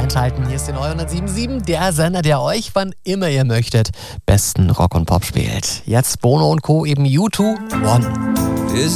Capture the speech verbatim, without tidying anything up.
einschalten. Hier ist die neunhundertsieben Komma sieben, der Sender, der euch, wann immer ihr möchtet, besten Rock und Pop spielt. Jetzt Bono und Co. eben U zwei, One.